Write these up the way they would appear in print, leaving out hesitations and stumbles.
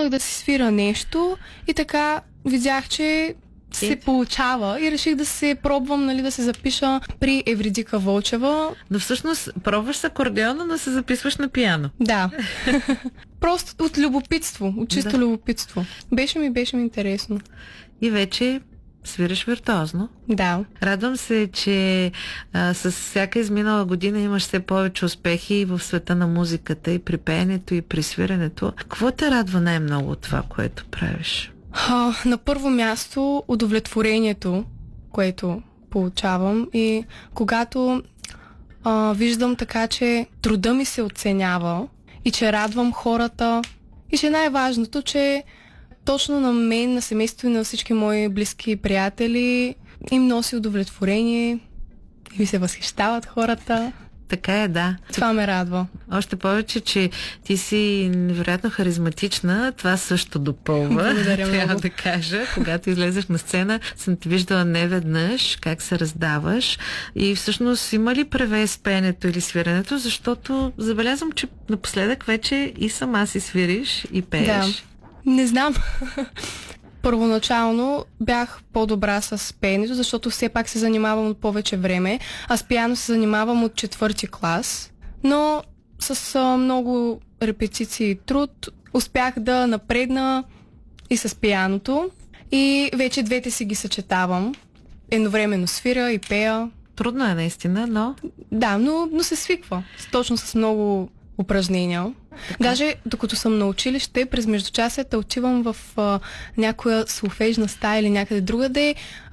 почнах да си свира нещо и така видях, че се получава и реших да се пробвам, нали, да се запиша при Евридика Вълчева. Но всъщност пробваш с акордеона, но се записваш на пиано. Да. Просто от любопитство, от чисто любопитство. Беше ми интересно. И вече свириш виртуозно. Да. Радвам се, че с всяка изминала година имаш все повече успехи в света на музиката и при пеенето, и при свиренето. Какво те радва най-много от това, което правиш? На първо място удовлетворението, което получавам, и когато виждам така, че труда ми се оценява и че радвам хората, и че най-важното, че точно на мен, на семейството и на всички мои близки приятели им носи удовлетворение и ми се възхищават хората. Така е, да. Това ме радва. Още повече, че ти си невероятно харизматична. Това също допълва. Благодаря много. Трябва да кажа. Когато излезеш на сцена, съм те виждала неведнъж как се раздаваш. И всъщност има ли превес пеенето или свиренето? Защото забелязвам, че напоследък вече и сама си свириш и пееш. Да. Не знам. Първоначално бях по-добра с пеенето, защото все пак се занимавам от повече време. Аз пиано се занимавам от 4-ти клас, но с много репетиции и труд успях да напредна и с пианото. И вече двете си ги съчетавам. Едновременно свиря и пея. Трудно е наистина, но... Да, но се свиква. Точно с много упражнения. Така. Даже докато съм на училище, през междучасията отивам в някоя солфежна стая или някъде другаде,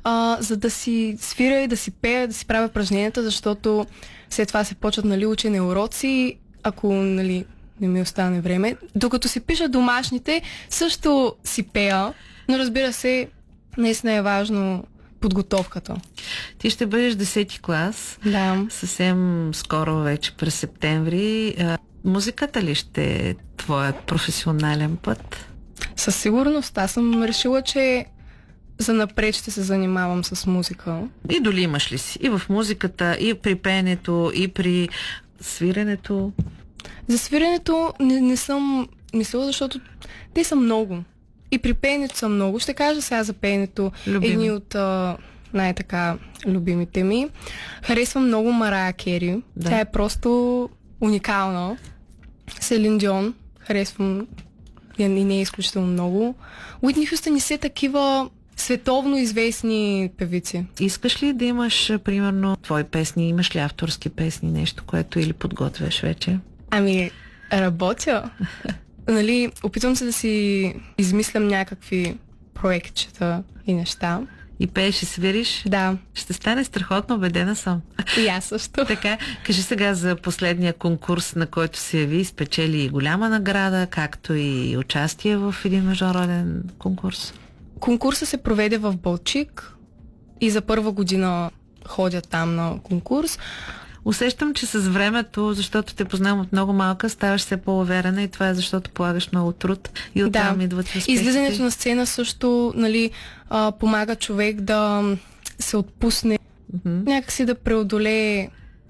за да си свиря и да си пея, да си правя упражненията, защото след това се почват, нали, учене уроци, ако, нали, не ми остане време. Докато си пиша домашните, също си пея, но разбира се, наистина е важно подготовката. Ти ще бъдеш 10-ти клас. Да. Съвсем скоро, вече през септември. Музиката ли ще е твоят професионален път? Със сигурност. Аз съм решила, че занапред ще се занимавам с музика. Идоли имаш ли си? И в музиката, и при пеенето, и при свиренето? За свиренето не съм мислила, защото те са много. И при пеенето са много. Ще кажа сега за пеенето. Едни от най-така любимите ми. Харесвам много Марая Кери. Да. Тя е просто уникална. Селин Дион. Харесвам и не е изключително много. Уитни Хюстън не са такива световно известни певици. Искаш ли да имаш, примерно, твои песни? Имаш ли авторски песни, нещо, което или подготвяш вече? Ами, работя. Нали, опитвам се да си измислям някакви проектчета и неща. И пееш и свириш? Да. Ще стане страхотно, убедена съм. И аз също. Така, кажи сега за последния конкурс, на който се яви, спечели и голяма награда, както и участие в един международен конкурс. Конкурсът се проведе в Балчик и за първа година ходя там на конкурс. Усещам, че с времето, защото те познавам от много малка, ставаш все по-уверена и това е защото полагаш много труд и оттам идват успехите. Излизането на сцена също, нали, помага човек да се отпусне, някакси да преодолее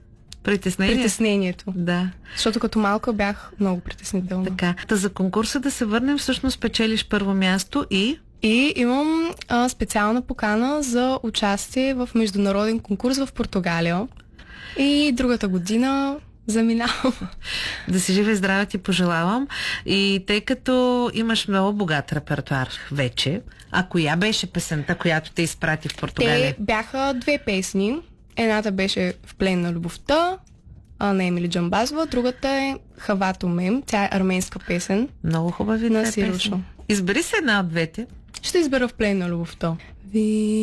притеснението. Да. Защото като малка бях много притеснителна. Така. За конкурса да се върнем, всъщност печелиш първо място и имам специална покана за участие в международен конкурс в Португалия. И другата година заминавам. Да си жива и здраве ти пожелавам. И тъй като имаш много богат репертуар вече, а коя беше песента, която те изпрати в Португалия? Те бяха две песни. Едната беше В плен на любовта на Емили Джамбазова, другата е Хавато Мем. Тя е арменска песен. Много хубави на две Сирушо. песни. Избери се една от двете. Ще избера В плен на любовта.